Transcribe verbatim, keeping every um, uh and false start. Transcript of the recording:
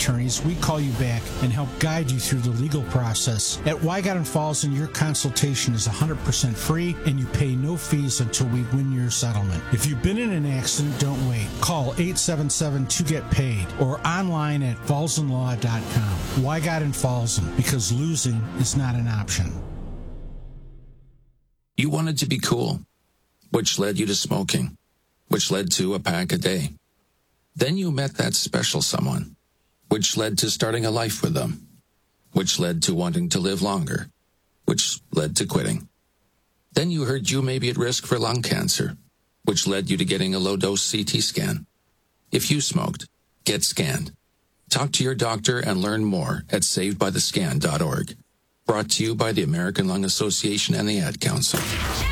attorneys, we call you back and help guide you through the legal process. At Wygott and Falls, your consultation is one hundred percent free, and you pay no fees until we win your settlement. If you've been in an accident, don't wait. Call eight seven seven two get paid or online at falsen law dot com. Wygott and Falsen, because losing is not an option. You wanted to be cool, which led you to smoking, which led to a pack a day. Then you met that special someone, which led to starting a life with them, which led to wanting to live longer, which led to quitting. Then you heard you may be at risk for lung cancer, which led you to getting a low-dose C T scan. If you smoked, get scanned. Talk to your doctor and learn more at saved by the scan dot org. Brought to you by the American Lung Association and the Ad Council.